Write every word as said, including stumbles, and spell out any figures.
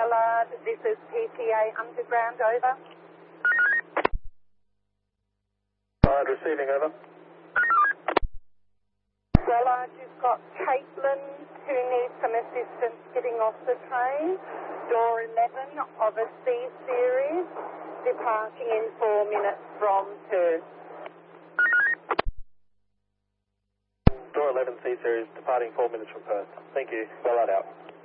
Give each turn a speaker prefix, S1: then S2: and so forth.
S1: Wellard, this is P T A Underground, over.
S2: Wellard receiving, over.
S1: Wellard, you've got Caitlin who needs some assistance getting off the train. Door eleven of a C series, departing in four minutes from Perth.
S2: Door eleven C series, departing four minutes from Perth. Thank you. Wellard out.